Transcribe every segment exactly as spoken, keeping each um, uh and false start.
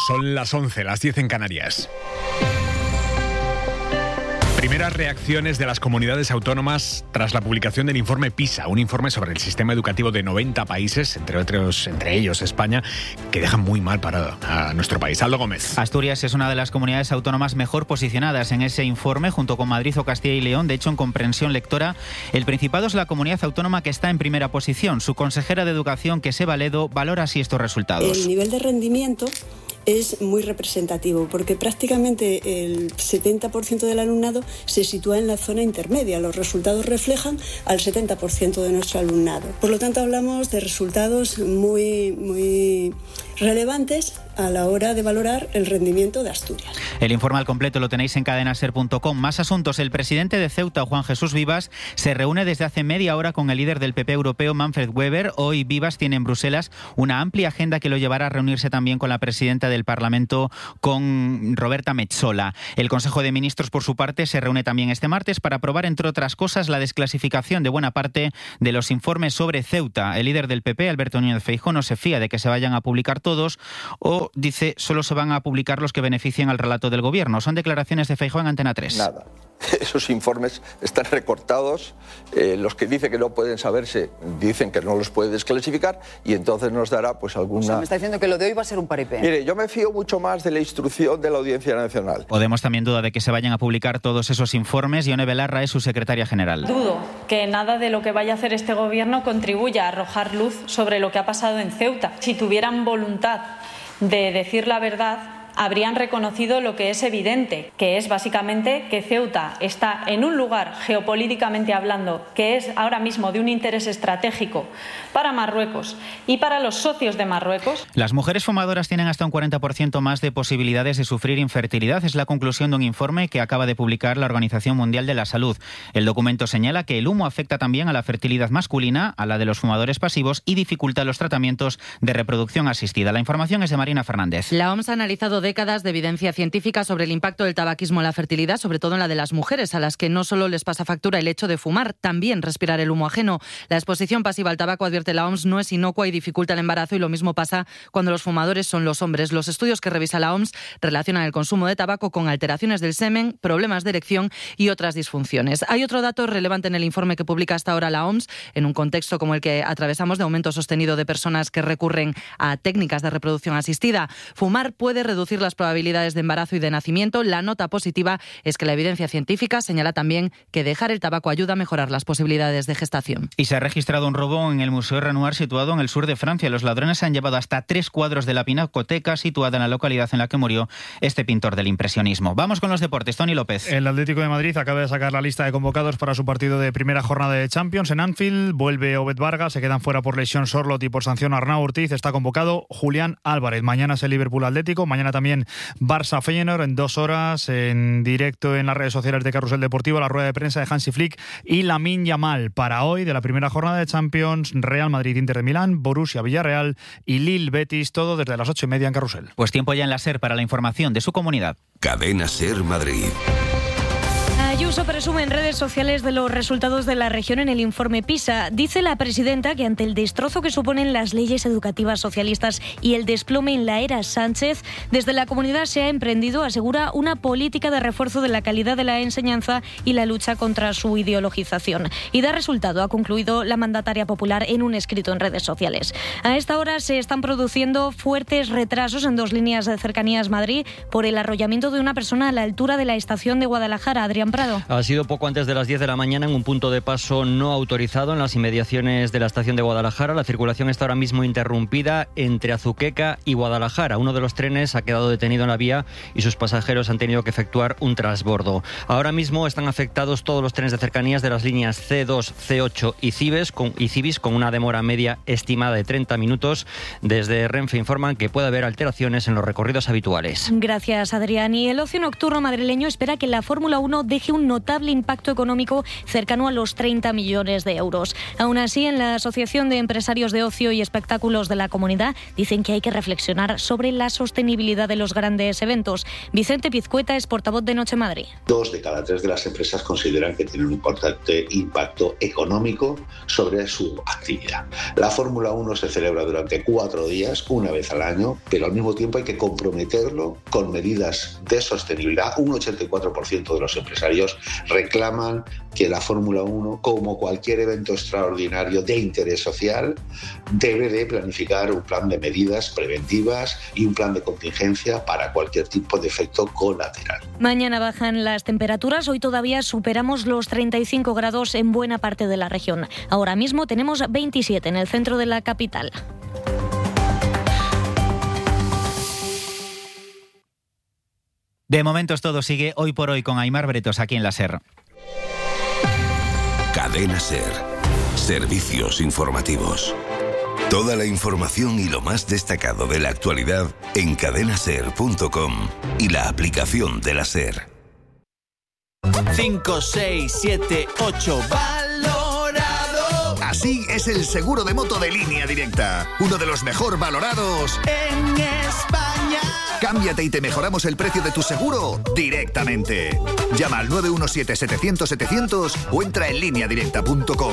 Son las once, las diez en Canarias. Primeras reacciones de las comunidades autónomas tras la publicación del informe PISA, un informe sobre el sistema educativo de noventa países, entre otros, entre ellos España, que dejan muy mal parado a nuestro país. Aldo Gómez. Asturias es una de las comunidades autónomas mejor posicionadas en ese informe, junto con Madrid o Castilla y León. De hecho, en comprensión lectora, el Principado es la comunidad autónoma que está en primera posición. Su consejera de Educación, Quese Valedo, valora así estos resultados. El nivel de rendimiento es muy representativo porque prácticamente el setenta por ciento del alumnado se sitúa en la zona intermedia. Los resultados reflejan al setenta por ciento de nuestro alumnado. Por lo tanto, hablamos de resultados muy, muy relevantes a la hora de valorar el rendimiento de Asturias. El informe al completo lo tenéis en cadena ser punto com. Más asuntos. El presidente de Ceuta, Juan Jesús Vivas, se reúne desde hace media hora con el líder del P P europeo, Manfred Weber. Hoy Vivas tiene en Bruselas una amplia agenda que lo llevará a reunirse también con la presidenta del Parlamento, con Roberta Metsola. El Consejo de Ministros, por su parte, se reúne también este martes para aprobar, entre otras cosas, la desclasificación de buena parte de los informes sobre Ceuta. El líder del P P, Alberto Núñez Feijóo, no se fía de que se vayan a publicar todos o dice solo se van a publicar los que beneficien al relato del gobierno. Son declaraciones de Feijóo en Antena tres. Nada. Esos informes están recortados. Eh, los que dicen que no pueden saberse dicen que no los puede desclasificar y entonces nos dará pues alguna... O sea, me está diciendo que lo de hoy va a ser un paripé. Mire, yo me fío mucho más de la instrucción de la Audiencia Nacional. Podemos también duda de que se vayan a publicar todos esos informes. Ione Belarra es su secretaria general. Dudo que nada de lo que vaya a hacer este gobierno contribuya a arrojar luz sobre lo que ha pasado en Ceuta. Si tuvieran voluntad de decir la verdad, habrían reconocido lo que es evidente, que es básicamente que Ceuta está en un lugar, geopolíticamente hablando, que es ahora mismo de un interés estratégico para Marruecos y para los socios de Marruecos. Las mujeres fumadoras tienen hasta un cuarenta por ciento más de posibilidades de sufrir infertilidad. Es la conclusión de un informe que acaba de publicar la Organización Mundial de la Salud. El documento señala que el humo afecta también a la fertilidad masculina, a la de los fumadores pasivos y dificulta los tratamientos de reproducción asistida. La información es de Marina Fernández. La O M S ha analizado décadas de evidencia científica sobre el impacto del tabaquismo en la fertilidad, sobre todo en la de las mujeres, a las que no solo les pasa factura el hecho de fumar, también respirar el humo ajeno. La exposición pasiva al tabaco, advierte la O M S, no es inocua y dificulta el embarazo, y lo mismo pasa cuando los fumadores son los hombres. Los estudios que revisa la O M S relacionan el consumo de tabaco con alteraciones del semen, problemas de erección y otras disfunciones. Hay otro dato relevante en el informe que publica hasta ahora la O M S, en un contexto como el que atravesamos de aumento sostenido de personas que recurren a técnicas de reproducción asistida. Fumar puede reducir las probabilidades de embarazo y de nacimiento. La nota positiva es que la evidencia científica señala también que dejar el tabaco ayuda a mejorar las posibilidades de gestación. Y se ha registrado un robo en el Museo Renoir, situado en el sur de Francia. Los ladrones han llevado hasta tres cuadros de la pinacoteca situada en la localidad en la que murió este pintor del impresionismo. Vamos con los deportes. Tony López. El Atlético de Madrid acaba de sacar la lista de convocados para su partido de primera jornada de Champions en Anfield. Vuelve Obed Vargas, se quedan fuera por lesión Sorloth y por sanción Arnau Ortiz. Está convocado Julián Álvarez. Mañana es el Liverpool Atlético, mañana también Barça Feyenoord, en dos horas en directo en las redes sociales de Carrusel Deportivo, la rueda de prensa de Hansi Flick y Lamine Yamal. Para hoy, de la primera jornada de Champions, Real Madrid, Inter de Milán, Borussia Villarreal y Lille Betis, todo desde las ocho y media en Carrusel. Pues tiempo ya en la SER para la información de su comunidad. Cadena SER Madrid. Ayuso presume en redes sociales de los resultados de la región en el informe PISA. Dice la presidenta que ante el destrozo que suponen las leyes educativas socialistas y el desplome en la era Sánchez, desde la comunidad se ha emprendido, asegura, una política de refuerzo de la calidad de la enseñanza y la lucha contra su ideologización. Y da resultado, ha concluido la mandataria popular en un escrito en redes sociales. A esta hora se están produciendo fuertes retrasos en dos líneas de Cercanías Madrid por el arrollamiento de una persona a la altura de la estación de Guadalajara. Adrián Prado. Ha sido poco antes de las diez de la mañana en un punto de paso no autorizado en las inmediaciones de la estación de Guadalajara. La circulación está ahora mismo interrumpida entre Azuqueca y Guadalajara. Uno de los trenes ha quedado detenido en la vía y sus pasajeros han tenido que efectuar un transbordo. Ahora mismo están afectados todos los trenes de cercanías de las líneas ce dos, ce ocho y Cibes con, y Cibis, con una demora media estimada de treinta minutos. Desde Renfe informan que puede haber alteraciones en los recorridos habituales. Gracias, Adrián. Y el ocio nocturno madrileño espera que la Fórmula uno deje un notable impacto económico cercano a los treinta millones de euros. Aún así, en la Asociación de Empresarios de Ocio y Espectáculos de la Comunidad dicen que hay que reflexionar sobre la sostenibilidad de los grandes eventos. Vicente Pizcueta es portavoz de Noche Madrid. Dos de cada tres de las empresas consideran que tienen un importante impacto económico sobre su actividad. La Fórmula uno se celebra durante cuatro días, una vez al año, pero al mismo tiempo hay que comprometerlo con medidas de sostenibilidad. Un ochenta y cuatro por ciento de los empresarios reclaman que la Fórmula uno, como cualquier evento extraordinario de interés social, debe de planificar un plan de medidas preventivas y un plan de contingencia para cualquier tipo de efecto colateral. Mañana bajan las temperaturas. Hoy todavía superamos los treinta y cinco grados en buena parte de la región. Ahora mismo tenemos veintisiete en el centro de la capital. De momento todo sigue hoy por hoy con Aimar Bretos aquí en la SER. Cadena SER. Servicios informativos. Toda la información y lo más destacado de la actualidad en cadena ser punto com y la aplicación de la SER. cinco, seis, siete, ocho, valorado. Así es el seguro de moto de Línea Directa, uno de los mejor valorados en España. Cámbiate y te mejoramos el precio de tu seguro directamente. Llama al nueve uno siete, setecientos, setecientos o entra en línea directa punto com.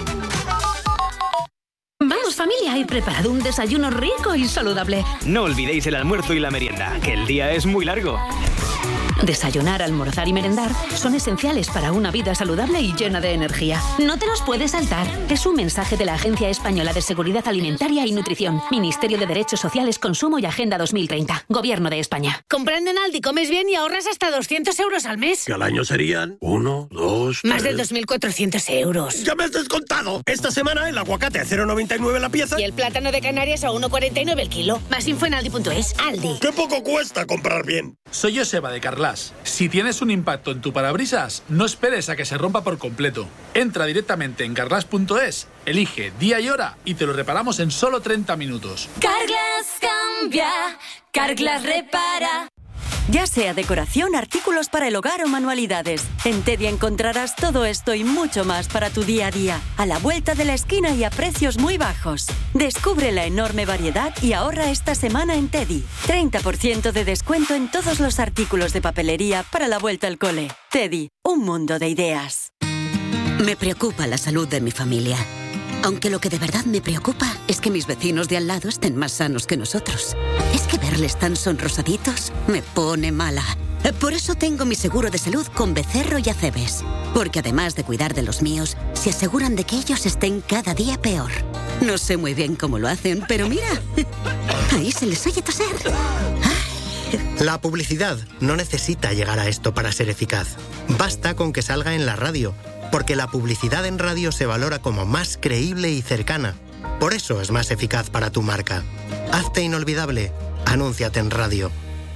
Vamos familia, he preparado un desayuno rico y saludable. No olvidéis el almuerzo y la merienda, que el día es muy largo. Desayunar, almorzar y merendar son esenciales para una vida saludable y llena de energía. No te los puedes saltar. Es un mensaje de la Agencia Española de Seguridad Alimentaria y Nutrición, Ministerio de Derechos Sociales, Consumo y Agenda dos mil treinta, Gobierno de España. Comprando en Aldi comes bien y ahorras hasta doscientos euros al mes. Que al año serían uno, dos, Más de dos mil cuatrocientos euros. ¡Ya me has descontado! Esta semana el aguacate a cero coma noventa y nueve la pieza. Y el plátano de Canarias a uno coma cuarenta y nueve el kilo. Más info en aldi punto es. Aldi. ¡Qué poco cuesta comprar bien! Soy Joseba de Carlas. Si tienes un impacto en tu parabrisas, no esperes a que se rompa por completo. Entra directamente en carlas punto es, elige día y hora y te lo reparamos en solo treinta minutos. Carglass cambia, Carglass repara. Ya sea decoración, artículos para el hogar o manualidades, en Teddy encontrarás todo esto y mucho más para tu día a día, a la vuelta de la esquina y a precios muy bajos. Descubre la enorme variedad y ahorra esta semana en Teddy. treinta por ciento de descuento en todos los artículos de papelería para la vuelta al cole. Teddy, un mundo de ideas. Me preocupa la salud de mi familia. Aunque lo que de verdad me preocupa es que mis vecinos de al lado estén más sanos que nosotros. Es que verles tan sonrosaditos me pone mala. Por eso tengo mi seguro de salud con Becerro y Acebes. Porque además de cuidar de los míos, se aseguran de que ellos estén cada día peor. No sé muy bien cómo lo hacen, pero mira, ahí se les oye toser. La publicidad no necesita llegar a esto para ser eficaz. Basta con que salga en la radio. Porque la publicidad en radio se valora como más creíble y cercana. Por eso es más eficaz para tu marca. Hazte inolvidable. Anúnciate en radio.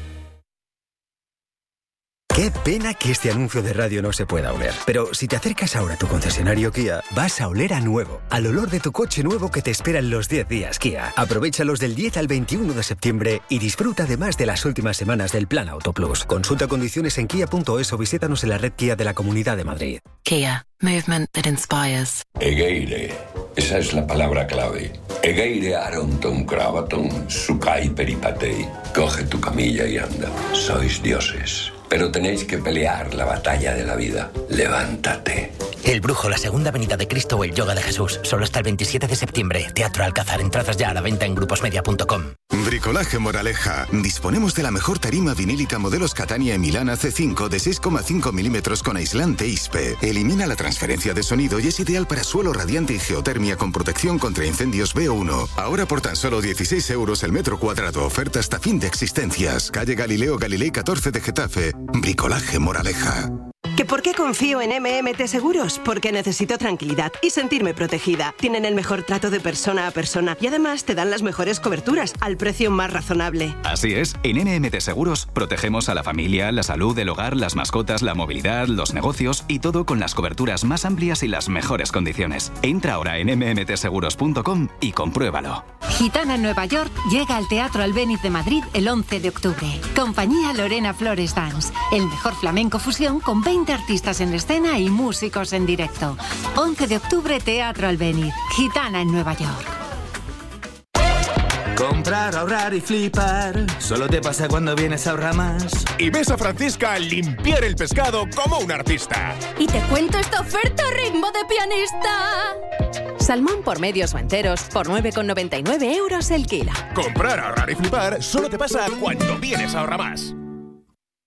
Qué pena que este anuncio de radio no se pueda oler. Pero si te acercas ahora a tu concesionario Kia, vas a oler a nuevo. Al olor de tu coche nuevo que te espera en los diez días Kia. Aprovéchalos del diez al veintiuno de septiembre y disfruta además de las últimas semanas del Plan Auto Plus. Consulta condiciones en kia punto es o visítanos en la red Kia de la Comunidad de Madrid. Kia. Movement that inspires. Egeire. Esa es la palabra clave. Egeire Aronton Cravaton Sukai Peripatei. Coge tu camilla y anda. Sois dioses. Pero tenéis que pelear la batalla de la vida. Levántate. El Brujo, la segunda venida de Cristo o el Yoga de Jesús. Solo hasta el veintisiete de septiembre. Teatro Alcázar. Entradas ya a la venta en gruposmedia punto com. Bricolaje Moraleja. Disponemos de la mejor tarima vinílica modelos Catania y Milana C cinco de seis coma cinco milímetros con aislante I S P E. Elimina la transferencia de sonido y es ideal para suelo radiante y geotermia con protección contra incendios B O uno. Ahora por tan solo dieciséis euros el metro cuadrado. Oferta hasta fin de existencias. Calle Galileo Galilei catorce de Getafe. Bricolaje Moraleja. ¿Que por qué confío en M M T Seguros? Porque necesito tranquilidad y sentirme protegida. Tienen el mejor trato de persona a persona y además te dan las mejores coberturas al precio más razonable. Así es, en M M T Seguros protegemos a la familia, la salud, el hogar, las mascotas, la movilidad, los negocios y todo con las coberturas más amplias y las mejores condiciones. Entra ahora en eme eme te seguros punto com y compruébalo. Gitana en Nueva York llega al Teatro Albéniz de Madrid el once de octubre. Compañía Lorena Flores Dance. El mejor flamenco fusión con veinte veinte artistas en escena y músicos en directo. once de octubre, Teatro Albéniz. Gitana en Nueva York. Comprar, ahorrar y flipar. Solo te pasa cuando vienes a Ahorramás. Y ves a Francisca limpiar el pescado como un artista. Y te cuento esta oferta ritmo de pianista. Salmón por medios o enteros por nueve con noventa y nueve euros el kilo. Comprar, ahorrar y flipar solo te pasa cuando vienes a Ahorramás.